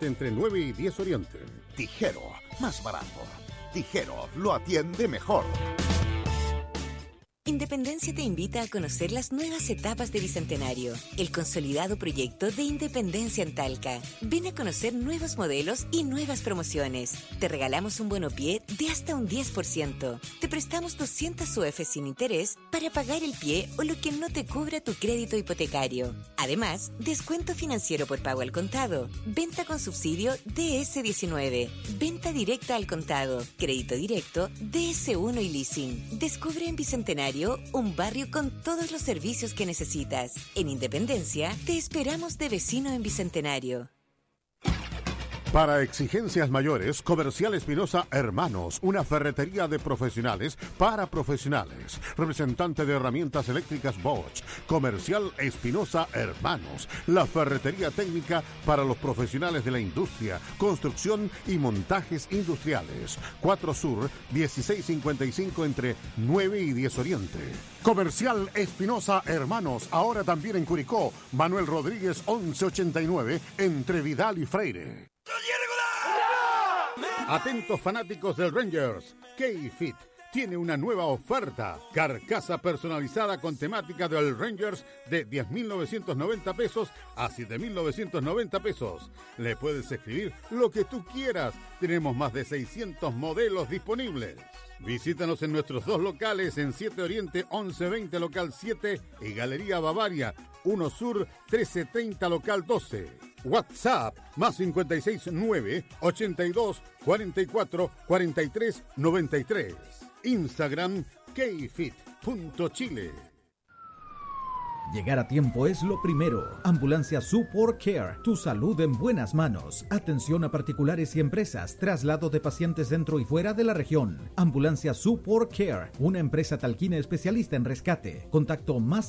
Oriente entre 9 y 10 Oriente. Tijero, más barato. Tijero lo atiende mejor. Independencia te invita a conocer las nuevas etapas de Bicentenario, el consolidado proyecto de Independencia en Talca. Ven a conocer nuevos modelos y nuevas promociones. Te regalamos un bonopié de hasta un 10%. Te prestamos 200 UF sin interés para pagar el pie o lo que no te cubra tu crédito hipotecario. Además, descuento financiero por pago al contado, venta con subsidio DS19, venta directa al contado, crédito directo, DS1 y leasing. Descubre en Bicentenario un barrio con todos los servicios que necesitas. En Independencia, te esperamos de vecino en Bicentenario. Para exigencias mayores, Comercial Espinosa Hermanos, una ferretería de profesionales para profesionales. Representante de herramientas eléctricas Bosch. Comercial Espinosa Hermanos, la ferretería técnica para los profesionales de la industria, construcción y montajes industriales. 4 Sur, 1655 entre 9 y 10 Oriente. Comercial Espinosa Hermanos, ahora también en Curicó. Manuel Rodríguez 1189 entre Vidal y Freire. Atentos fanáticos del Rangers, K-Fit tiene una nueva oferta. Carcasa personalizada con temática del Rangers de 10.990 pesos a 7.990 pesos. Le puedes escribir lo que tú quieras. Tenemos más de 600 modelos disponibles. Visítanos en nuestros 2 locales en 7 Oriente 1120 local 7 y Galería Bavaria 1 Sur 1330 local 12. WhatsApp más 569 82 44 43 93. Instagram kfit.chile. Llegar a tiempo es lo primero. Ambulancia Support Care, tu salud en buenas manos. Atención a particulares y empresas, traslado de pacientes dentro y fuera de la región. Ambulancia Support Care, una empresa talquina especialista en rescate. Contacto más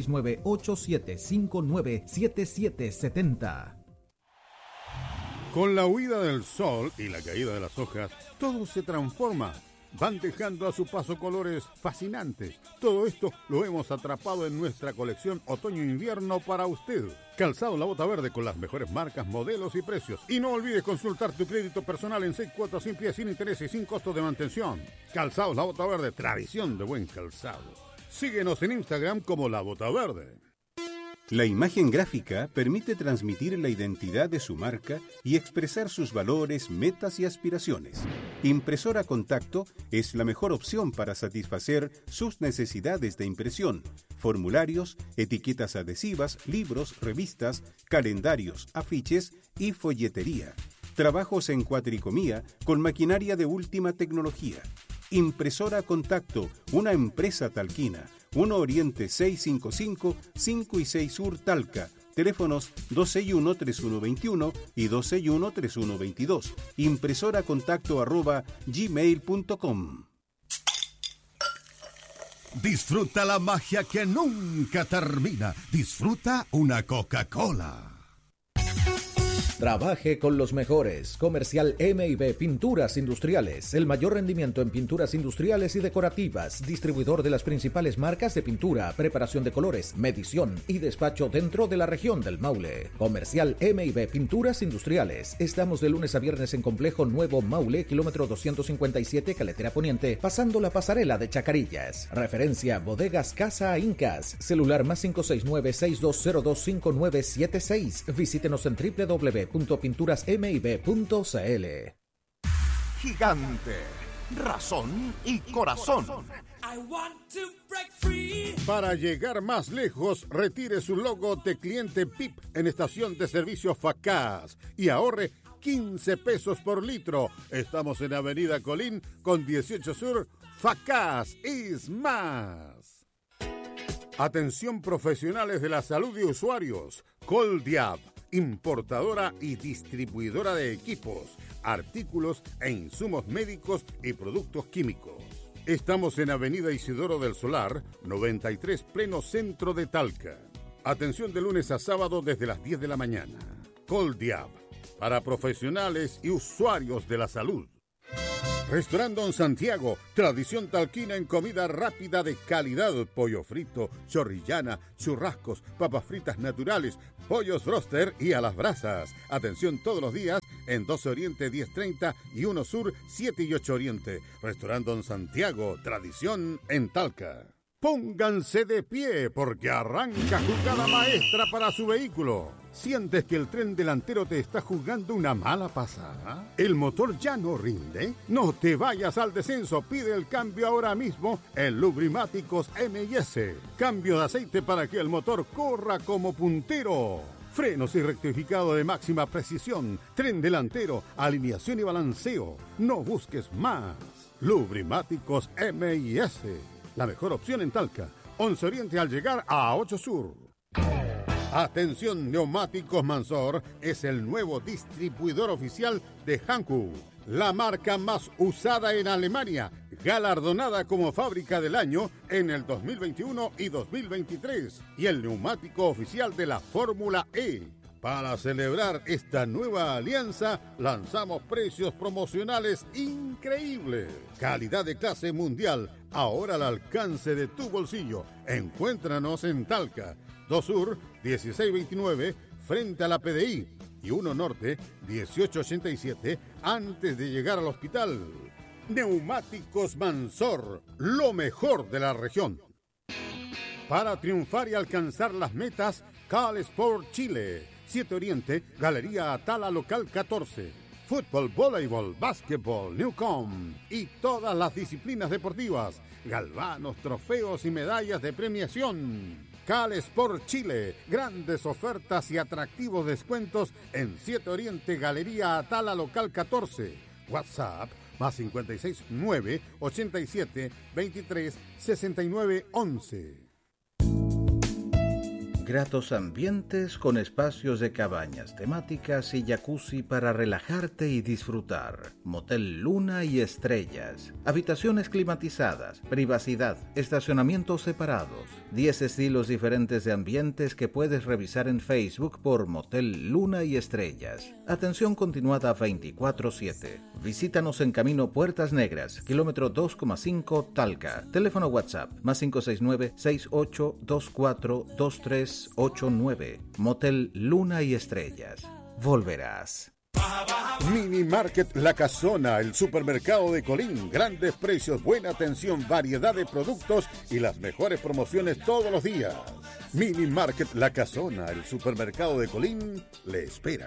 569-8759-7770. Con la huida del sol y la caída de las hojas, todo se transforma. Van dejando a su paso colores fascinantes. Todo esto lo hemos atrapado en nuestra colección otoño-invierno para usted. Calzado La Bota Verde con las mejores marcas, modelos y precios. Y no olvides consultar tu crédito personal en 6 cuotas sin pie, sin interés y sin costo de mantención. Calzado La Bota Verde, tradición de buen calzado. Síguenos en Instagram como La Bota Verde. La imagen gráfica permite transmitir la identidad de su marca y expresar sus valores, metas y aspiraciones. Impresora Contacto es la mejor opción para satisfacer sus necesidades de impresión, formularios, etiquetas adhesivas, libros, revistas, calendarios, afiches y folletería. Trabajos en cuatricomía con maquinaria de última tecnología. Impresora Contacto, una empresa talquina. 1 Oriente 655, 5 y 6 Sur Talca. Teléfonos 261-3121 y 261-3122. impresoracontacto@gmail.com. Disfruta la magia que nunca termina. Disfruta una Coca-Cola. Trabaje con los mejores. Comercial M&B Pinturas Industriales. El mayor rendimiento en pinturas industriales y decorativas. Distribuidor de las principales marcas de pintura, preparación de colores, medición y despacho dentro de la región del Maule. Comercial M&B Pinturas Industriales. Estamos de lunes a viernes en Complejo Nuevo Maule, kilómetro 257, Caletera Poniente, pasando la pasarela de Chacarillas. Referencia Bodegas Casa Incas. Celular más 569-6202-5976. Visítenos en www.pinturasmib.cl. Gigante, razón y corazón. Para llegar más lejos, retire su logo de cliente PIP en estación de servicio Facaz y ahorre 15 pesos por litro. Estamos en Avenida Colín con 18 Sur. Facaz is más. Atención profesionales de la salud y usuarios. Coldiab, importadora y distribuidora de equipos, artículos e insumos médicos y productos químicos. Estamos en Avenida Isidoro del Solar, 93, pleno centro de Talca. Atención de lunes a sábado desde las 10 de la mañana. Coldiab, para profesionales y usuarios de la salud. Restaurante Don Santiago, tradición talquina en comida rápida de calidad, pollo frito, chorrillana, churrascos, papas fritas naturales, pollos broster y a las brasas. Atención todos los días en 12 Oriente 1030 y 1 Sur 7 y 8 Oriente. Restaurante Don Santiago, tradición en Talca. Pónganse de pie porque arranca jugada maestra para su vehículo. ¿Sientes que el tren delantero te está jugando una mala pasada? ¿El motor ya no rinde? No te vayas al descenso, pide el cambio ahora mismo en Lubrimáticos M&S. Cambio de aceite para que el motor corra como puntero. Frenos y rectificado de máxima precisión, tren delantero, alineación y balanceo. No busques más. Lubrimáticos M&S. La mejor opción en Talca. 11 Oriente al llegar a 8 Sur. Atención, Neumáticos Mansor es el nuevo distribuidor oficial de Hankook, la marca más usada en Alemania, galardonada como fábrica del año en el 2021 y 2023, y el neumático oficial de la Fórmula E. Para celebrar esta nueva alianza, lanzamos precios promocionales increíbles. Calidad de clase mundial, ahora al alcance de tu bolsillo. Encuéntranos en Talca, 2 Sur, 1629, frente a la PDI, y 1 Norte, 1887, antes de llegar al hospital. Neumáticos Mansor, lo mejor de la región. Para triunfar y alcanzar las metas, Cal Sport Chile. 7 Oriente, Galería Atala Local 14. Fútbol, voleibol, básquetbol, Newcom y todas las disciplinas deportivas. Galvanos, trofeos y medallas de premiación. Cal Sport Chile, grandes ofertas y atractivos descuentos en 7 Oriente, Galería Atala Local 14. WhatsApp más 56 9 87 23 69 11. Gratos ambientes con espacios de cabañas temáticas y jacuzzi para relajarte y disfrutar. Motel Luna y Estrellas. Habitaciones climatizadas, privacidad, estacionamientos separados. 10 estilos diferentes de ambientes que puedes revisar en Facebook por Motel Luna y Estrellas. Atención continuada 24/7. Visítanos en Camino Puertas Negras, kilómetro 2,5 Talca. Teléfono WhatsApp más 569-6824-2389. Motel Luna y Estrellas. Volverás. Mini Market La Casona, el supermercado de Colín. Grandes precios, buena atención, variedad de productos y las mejores promociones todos los días. Mini Market La Casona, el supermercado de Colín, le espera.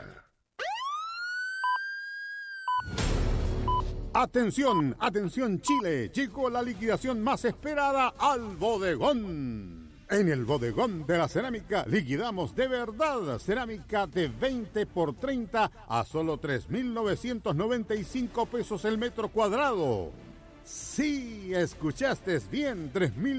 Atención, atención Chile, llegó la liquidación más esperada al bodegón. En el bodegón de la cerámica liquidamos de verdad cerámica de 20 por 30 a solo 3.995 pesos el metro cuadrado. Sí, escuchaste bien,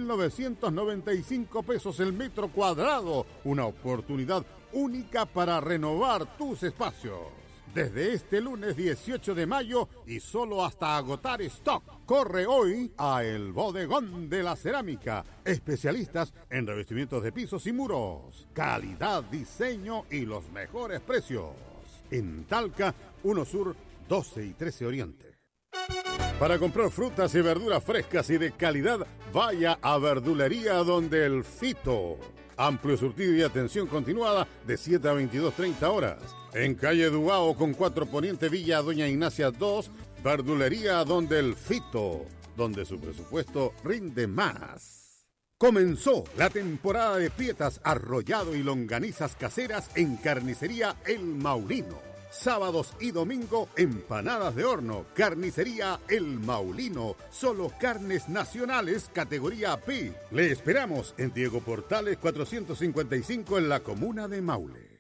3.995 pesos el metro cuadrado. Una oportunidad única para renovar tus espacios. Desde este lunes 18 de mayo y solo hasta agotar stock. Corre hoy a El Bodegón de la Cerámica. Especialistas en revestimientos de pisos y muros. Calidad, diseño y los mejores precios. En Talca, 1 Sur, 12 y 13 Oriente. Para comprar frutas y verduras frescas y de calidad, vaya a Verdulería Donde el Fito. Amplio surtido y atención continuada de 7 a 22:30 horas. En calle Dubao con 4 Poniente Villa Doña Ignacia 2, Verdulería Donde el Fito, donde su presupuesto rinde más. Comenzó la temporada de pietas, arrollado y longanizas caseras en Carnicería El Maulino. Sábados y domingo, empanadas de horno. Carnicería El Maulino. Solo carnes nacionales, categoría P. Le esperamos en Diego Portales 455 en la comuna de Maule.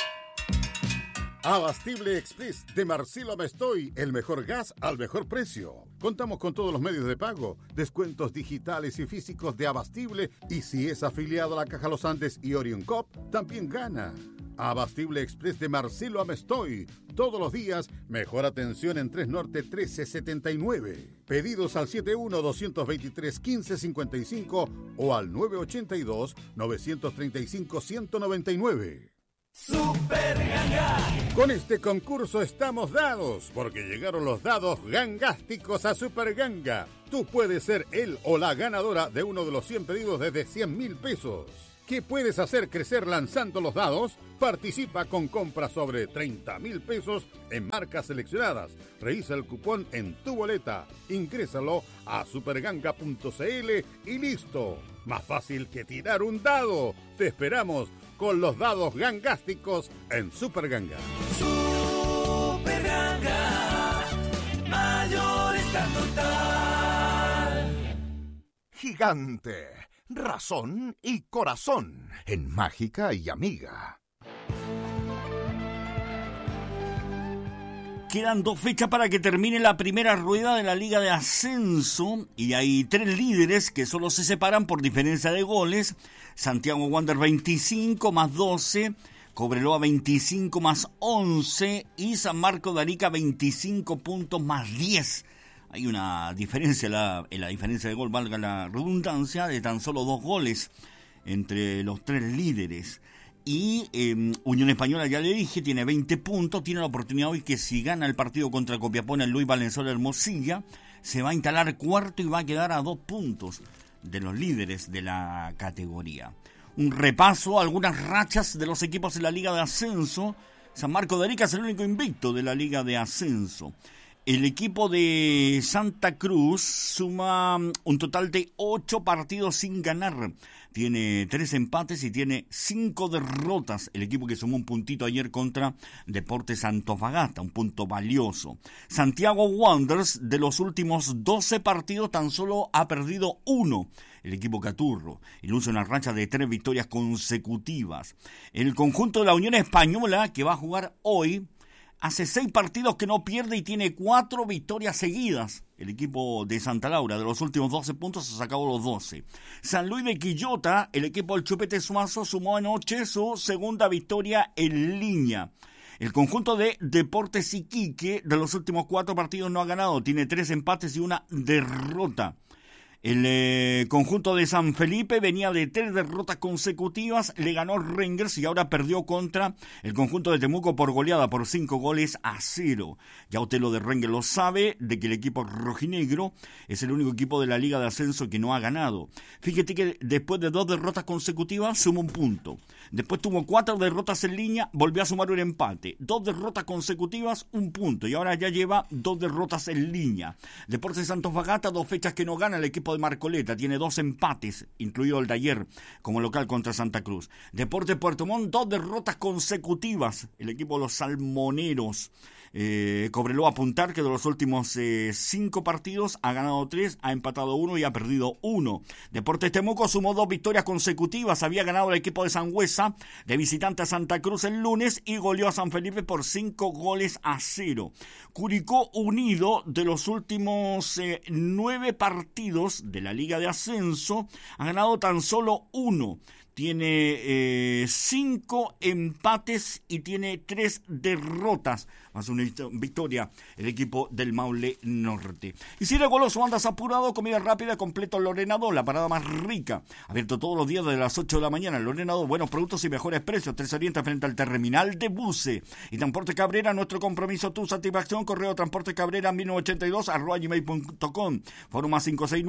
Abastible Express de Marcelo Mestoy, el mejor gas al mejor precio. Contamos con todos los medios de pago, descuentos digitales y físicos de Abastible, y si es afiliado a la Caja Los Andes y Orion Cop, también gana. Abastible Express de Marcelo Amestoy. Todos los días, mejor atención en 3 Norte 1379. Pedidos al 71-223-1555 o al 982-935-199. Super Ganga. Con este concurso estamos dados, porque llegaron los dados gangásticos a Super Ganga. Tú puedes ser el o la ganadora de uno de los 100 pedidos desde 100.000 pesos. ¿Qué puedes hacer crecer lanzando los dados? Participa con compras sobre 30.000 pesos en marcas seleccionadas. Revisa el cupón en tu boleta. Ingrésalo a superganga.cl y listo. Más fácil que tirar un dado. Te esperamos con los dados gangásticos en Super Ganga. Super Ganga. Mayorista total. Gigante, razón y corazón en Mágica y Amiga. Quedan 2 fechas para que termine la primera rueda de la Liga de Ascenso y hay 3 líderes que solo se separan por diferencia de goles. Santiago Wander 25 más 12, Cobreloa 25 más 11 y San Marcos de Arica 25 puntos más 10. Hay una diferencia, en la diferencia de gol, valga la redundancia, de tan solo 2 goles entre los 3 líderes. Y Unión Española, ya le dije, tiene 20 puntos, tiene la oportunidad hoy que si gana el partido contra Copiapó en el Luis Valenzuela Hermosilla, se va a instalar cuarto y va a quedar a 2 puntos de los líderes de la categoría. Un repaso a algunas rachas de los equipos en la Liga de Ascenso. San Marcos de Arica es el único invicto de la Liga de Ascenso. El equipo de Santa Cruz suma un total de 8 partidos sin ganar. Tiene 3 empates y tiene 5 derrotas. El equipo que sumó un puntito ayer contra Deportes Antofagasta, un punto valioso. Santiago Wanderers, de los últimos 12 partidos, tan solo ha perdido 1. El equipo caturro ilusa una racha de 3 victorias consecutivas. El conjunto de la Unión Española, que va a jugar hoy, hace 6 partidos que no pierde y tiene 4 victorias seguidas. El equipo de Santa Laura, de los últimos 12 puntos, ha sacado los 12. San Luis de Quillota, el equipo del Chupete Suazo, sumó anoche su segunda victoria en línea. El conjunto de Deportes Iquique, de los últimos 4 partidos no ha ganado. Tiene 3 empates y 1 derrota. El conjunto de San Felipe venía de 3 derrotas consecutivas, le ganó Rangers y ahora perdió contra el conjunto de Temuco por goleada por 5-0. Ya usted lo de Rangers lo sabe, de que el equipo rojinegro es el único equipo de la Liga de Ascenso que no ha ganado. Fíjate que después de 2 derrotas consecutivas suma un punto. Después tuvo 4 derrotas en línea, volvió a sumar un empate. 2 derrotas consecutivas, un punto. Y ahora ya lleva 2 derrotas en línea. Deportes Antofagasta, 2 fechas que no gana el equipo de Marcoleta, tiene 2 empates, incluido el de ayer como local contra Santa Cruz. Deportes Puerto Montt, 2 derrotas consecutivas, el equipo de los Salmoneros. Cobreloa Puntar, que de los últimos 5 partidos ha ganado 3, ha empatado 1 y ha perdido 1. Deportes Temuco sumó 2 victorias consecutivas, había ganado el equipo de Sangüesa de visitante a Santa Cruz el lunes y goleó a San Felipe por 5-0. Curicó Unido, de los últimos 9 partidos de la Liga de Ascenso, ha ganado tan solo 1. Tiene 5 empates y tiene 3 derrotas, más una victoria el equipo del Maule Norte. Y si eres goloso, andas apurado, comida rápida, completo Lorenado, la parada más rica. Abierto todos los días desde las 8 de la mañana. Lorenado, buenos productos y mejores precios. 3 Oriente frente al terminal de buses. Y Transporte Cabrera, nuestro compromiso, tu satisfacción. Correo Transporte Cabrera 1982 @gmail.com. Foro más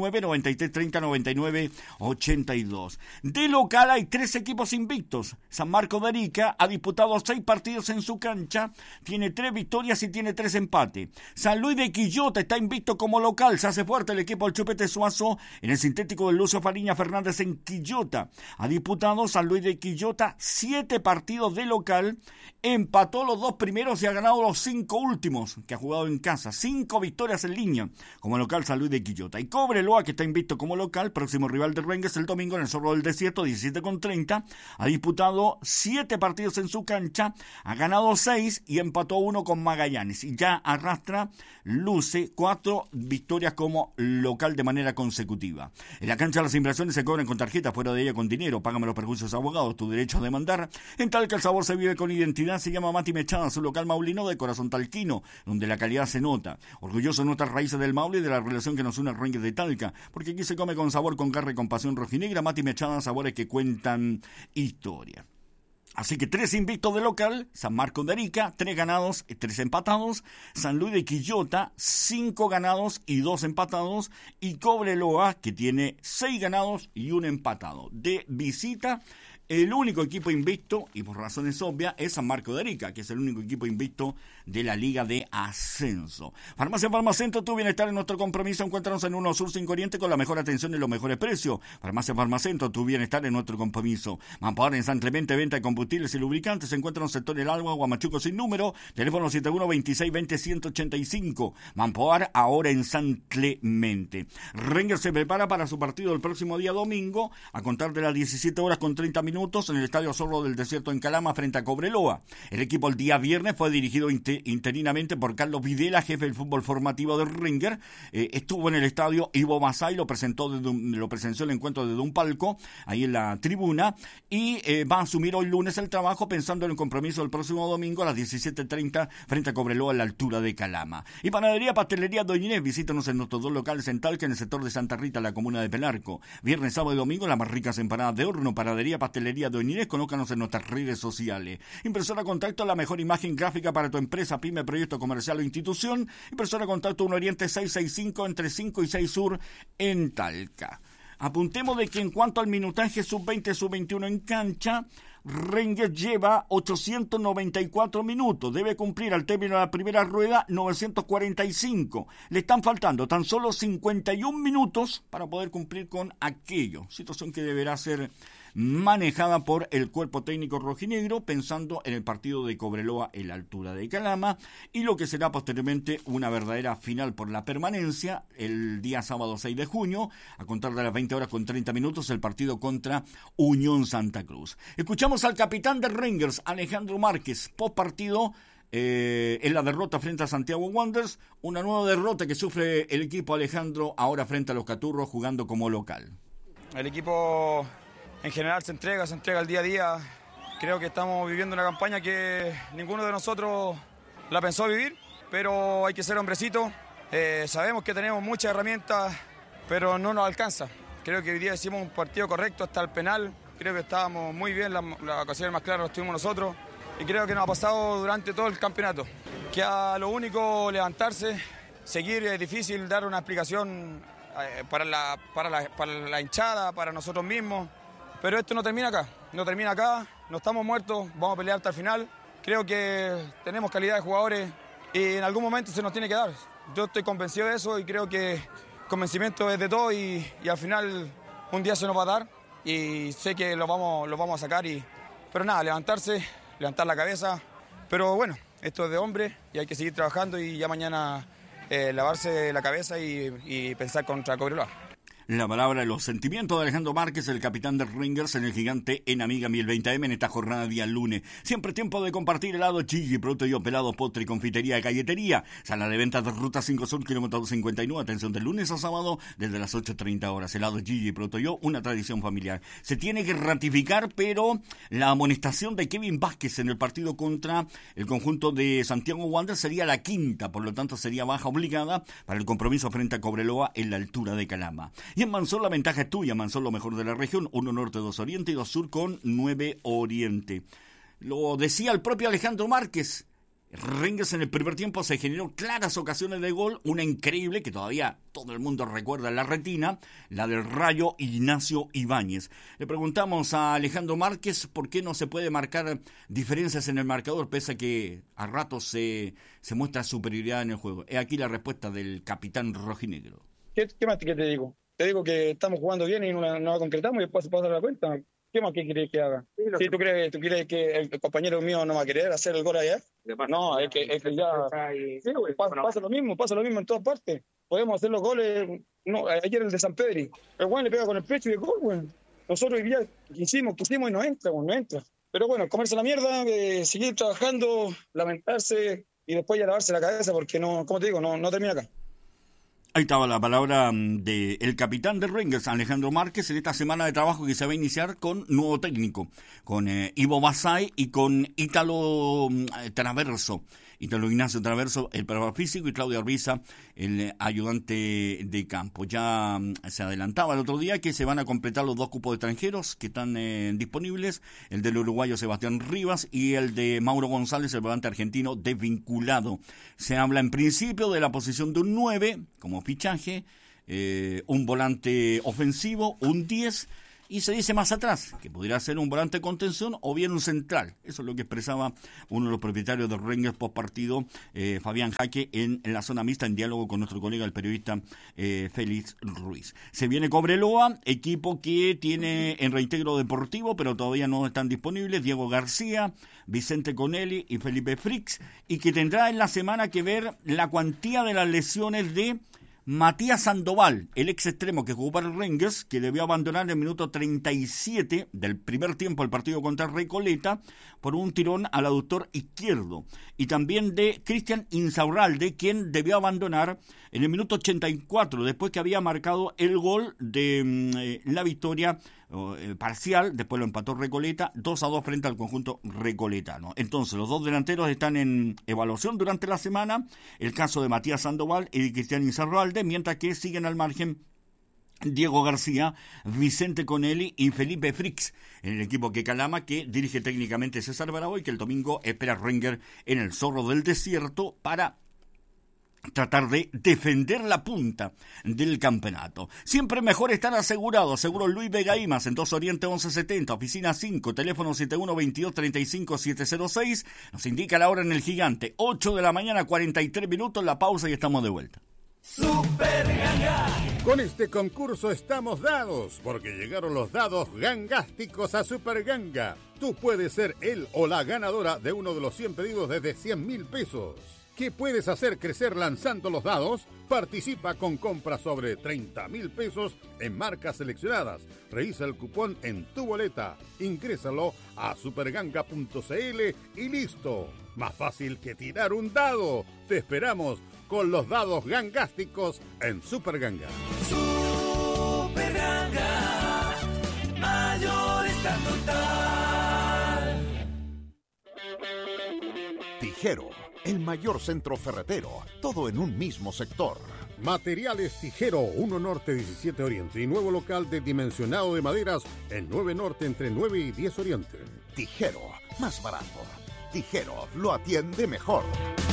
569-9330-9982. De local hay 3 equipos invictos. San Marcos de Arica ha disputado 6 partidos en su cancha, tiene 3 victorias y tiene 3 empates. San Luis de Quillota está invicto como local, se hace fuerte el equipo del Chupete Suazo en el sintético de Lucio Fariña Fernández en Quillota. Ha disputado San Luis de Quillota 7 partidos de local, empató los 2 primeros y ha ganado los 5 últimos que ha jugado en casa. 5 victorias en línea como local San Luis de Quillota. Y Cobreloa, que está invicto como local, próximo rival de Rangers el domingo en el Zorro del Desierto, 17-30, ha disputado 7 partidos en su cancha, ha ganado 6 y empató 1 con Magallanes. Y ya arrastra, luce 4 victorias como local de manera consecutiva. En la cancha las inversiones se cobran con tarjeta, fuera de ella con dinero. Págame los perjuicios abogados, tu derecho a demandar. En Talca el sabor se vive con identidad, se llama Mati Mechada, su local maulino de corazón talquino, donde la calidad se nota. Orgulloso de nuestras raíces del Maule y de la relación que nos une al Rangers de Talca, porque aquí se come con sabor, con garra y con pasión rojinegra. Mati Mechada, sabores que cuentan historia. Así que 3 invictos de local, San Marcos de Arica, 3 ganados y 3 empatados, San Luis de Quillota, 5 ganados y 2 empatados, y Cobreloa, que tiene 6 ganados y 1 empatado. De visita, el único equipo invicto, y por razones obvias, es San Marcos de Arica, que es el único equipo invicto de la Liga de Ascenso. Farmacia Farmacentro, tu bienestar en nuestro compromiso. Encuéntranos en 1 Sur 5 Oriente con la mejor atención y los mejores precios. Farmacia Farmacentro, tu bienestar en nuestro compromiso. Mampahora en San Clemente, venta de combustibles y lubricantes. Se encuentra en el sector El Alba, Guamachuco sin número. Teléfono 712620-185. Mampahora ahora en San Clemente. Rangers se prepara para su partido el próximo día domingo, a contar de las 17 horas con 30 minutos en el Estadio Zorro del Desierto en Calama frente a Cobreloa. El equipo el día viernes fue dirigido interinamente por Carlos Videla, jefe del fútbol formativo de Rangers. Estuvo en el estadio Ivo Masay, lo presenció el encuentro desde un palco ahí en la tribuna, y va a asumir hoy lunes el trabajo pensando en el compromiso del próximo domingo a las 17:30 frente a Cobreloa a la altura de Calama. Y Panadería Pastelería Doña Inés, visítanos en nuestros 2 locales en Talca, en el sector de Santa Rita, la comuna de Pelarco. Viernes, sábado y domingo las más ricas empanadas de horno. Panadería Pastelería Doña Inés, conócanos en nuestras redes sociales. Impresora Contacto, la mejor imagen gráfica para tu empresa, pyme, proyecto comercial o institución. Impresora Contacto 1 Oriente 665 entre 5 y 6 Sur en Talca. Apuntemos de que en cuanto al minutaje sub-20, sub-21 en cancha, Rangers lleva 894 minutos, debe cumplir al término de la primera rueda 945. Le están faltando tan solo 51 minutos para poder cumplir con aquello, situación que deberá ser manejada por el cuerpo técnico rojinegro, pensando en el partido de Cobreloa en la altura de Calama, y lo que será posteriormente una verdadera final por la permanencia el día sábado 6 de junio, a contar de las 20 horas con 30 minutos, el partido contra Unión Santa Cruz. Escuchamos al capitán de Rangers, Alejandro Márquez, post partido en la derrota frente a Santiago Wanderers, una nueva derrota que sufre el equipo, Alejandro, ahora frente a los Caturros jugando como local. El equipo en general se entrega el día a día. Creo que estamos viviendo una campaña que ninguno de nosotros la pensó vivir, pero hay que ser hombrecito. Sabemos que tenemos muchas herramientas, pero no nos alcanza. Creo que hoy día hicimos un partido correcto hasta el penal. Creo que estábamos muy bien, la ocasión más clara la tuvimos nosotros. Y creo que nos ha pasado durante todo el campeonato. Que a lo único levantarse, seguir, es difícil dar una explicación para la hinchada, para nosotros mismos. Pero esto no termina acá, no estamos muertos, vamos a pelear hasta el final. Creo que tenemos calidad de jugadores y en algún momento se nos tiene que dar. Yo estoy convencido de eso y creo que convencimiento es de todo y al final un día se nos va a dar y sé que lo vamos a sacar. Pero nada, levantar la cabeza. Pero bueno, esto es de hombre y hay que seguir trabajando y ya mañana lavarse la cabeza y pensar contra Cobreloa. La palabra de los sentimientos de Alejandro Márquez, el capitán de Rangers en el Gigante en Amiga 1020M en esta jornada día lunes. Siempre tiempo de compartir helado Chigi, producto yo, pelado, postre, confitería y galletería. Sala de ventas de Ruta 5 Sur, kilómetro 59. Atención de lunes a sábado desde las 8:30 horas. Helado Chigi, producto yo, una tradición familiar. Se tiene que ratificar, pero la amonestación de Kevin Vázquez en el partido contra el conjunto de Santiago Wanderers sería la quinta, por lo tanto sería baja obligada para el compromiso frente a Cobreloa en la altura de Calama. Y en Mansol la ventaja es tuya. Mansol lo mejor de la región. 1 norte, 2 oriente y 2 sur con 9 oriente. Lo decía el propio Alejandro Márquez. Rangers en el primer tiempo se generó claras ocasiones de gol. Una increíble que todavía todo el mundo recuerda en la retina. La del Rayo Ignacio Ibáñez. Le preguntamos a Alejandro Márquez por qué no se puede marcar diferencias en el marcador, pese a que a ratos se muestra superioridad en el juego. He aquí la respuesta del capitán rojinegro. ¿Qué más que te digo? Te digo que estamos jugando bien y no la concretamos y después se pasa la cuenta. ¿Qué más que quieres que haga? Sí, si tú crees que el compañero mío no va a querer hacer el gol allá. No, es que ya... Sí, pasa lo mismo en todas partes. Podemos hacer los goles... No, ayer el de San Pedri. El Juan le pega con el pecho y el gol, güey. Nosotros hoy día quisimos y no entra. Pero bueno, comerse la mierda, seguir trabajando, lamentarse y después ya lavarse la cabeza porque no, como te digo, no termina acá. Ahí estaba la palabra del capitán de Rangers, Alejandro Márquez, en esta semana de trabajo que se va a iniciar con nuevo técnico, con Ivo Masay y con Ítalo Traverso. Italo Ignacio Traverso, el preparador físico, y Claudio Arbiza, el ayudante de campo. Ya se adelantaba el otro día que se van a completar los 2 cupos de extranjeros que están disponibles, el del uruguayo Sebastián Rivas y el de Mauro González, el volante argentino desvinculado. Se habla en principio de la posición de un 9 como fichaje, un volante ofensivo, un 10, y se dice más atrás que pudiera ser un volante de contención o bien un central. Eso es lo que expresaba uno de los propietarios de Rangers post partido, Fabián Jaque, en la zona mixta, en diálogo con nuestro colega el periodista Félix Ruiz. Se viene Cobreloa, equipo que tiene en reintegro deportivo, pero todavía no están disponibles, Diego García, Vicente Conelli y Felipe Frix, y que tendrá en la semana que ver la cuantía de las lesiones de Matías Sandoval, el ex extremo que jugó para el Rangers, que debió abandonar en el minuto 37 del primer tiempo el partido contra Recoleta por un tirón al aductor izquierdo. Y también de Cristian Insaurralde, quien debió abandonar en el minuto 84, después que había marcado el gol de la victoria parcial. Después lo empató Recoleta 2-2 frente al conjunto recoletano. Entonces los 2 delanteros están en evaluación durante la semana, el caso de Matías Sandoval y de Cristian Insaurralde, mientras que siguen al margen Diego García, Vicente Conelli y Felipe Frix, en el equipo que Calama, que dirige técnicamente César Bravo, y que el domingo espera Rangers en el Zorro del Desierto para tratar de defender la punta del campeonato. Siempre mejor estar asegurado. Seguro Luis Vega Imas, en 2 Oriente 1170, oficina 5, teléfono 7122-35706. Nos indica la hora en el Gigante, 8 de la mañana, 43 minutos, la pausa y estamos de vuelta. Super Ganga. Con este concurso estamos dados, porque llegaron los dados gangásticos a Super Ganga. Tú puedes ser el o la ganadora de uno de los 100 pedidos desde 100.000 pesos. ¿Qué puedes hacer crecer lanzando los dados? Participa con compras sobre 30.000 pesos en marcas seleccionadas. Revisa el cupón en tu boleta. Ingrésalo a superganga.cl y listo. Más fácil que tirar un dado. Te esperamos con los dados gangásticos en Super Ganga. Super Ganga. Mayorista total. Tijero, el mayor centro ferretero, todo en un mismo sector. Materiales Tijero, 1 Norte 17 Oriente y nuevo local de dimensionado de maderas en 9 Norte entre 9 y 10 Oriente. Tijero, más barato. Tijero, lo atiende mejor.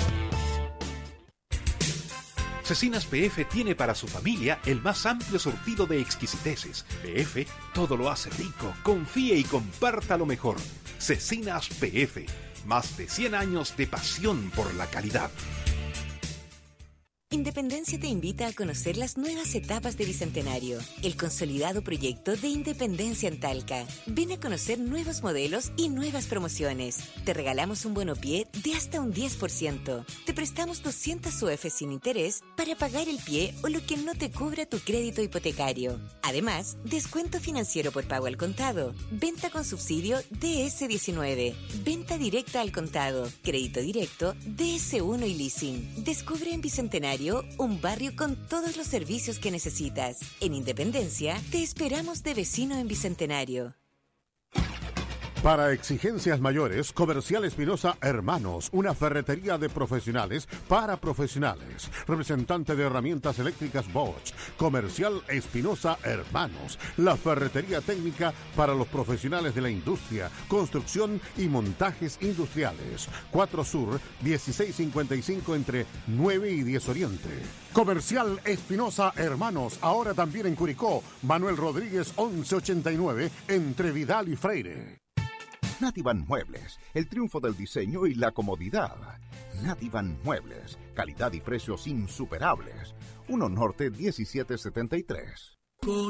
Cecinas PF tiene para su familia el más amplio surtido de exquisiteces. PF todo lo hace rico. Confíe y comparta lo mejor. Cecinas PF. Más de 100 años de pasión por la calidad. Independencia te invita a conocer las nuevas etapas de Bicentenario, el consolidado proyecto de Independencia en Talca. Ven a conocer nuevos modelos y nuevas promociones. Te regalamos un bonopié de hasta un 10%. Te prestamos 200 UF sin interés para pagar el pie o lo que no te cubra tu crédito hipotecario. Además, descuento financiero por pago al contado, venta con subsidio DS19, venta directa al contado, crédito directo, DS1 y leasing. Descubre en Bicentenario un barrio con todos los servicios que necesitas. En Independencia, te esperamos de vecino en Bicentenario. Para exigencias mayores, Comercial Espinosa Hermanos, una ferretería de profesionales para profesionales. Representante de herramientas eléctricas Bosch. Comercial Espinosa Hermanos, la ferretería técnica para los profesionales de la industria, construcción y montajes industriales. 4 Sur, 1655 entre 9 y 10 Oriente. Comercial Espinosa Hermanos, ahora también en Curicó. Manuel Rodríguez 1189 entre Vidal y Freire. Nativan Muebles, el triunfo del diseño y la comodidad. Nativan Muebles, calidad y precios insuperables. 1 Norte 1773.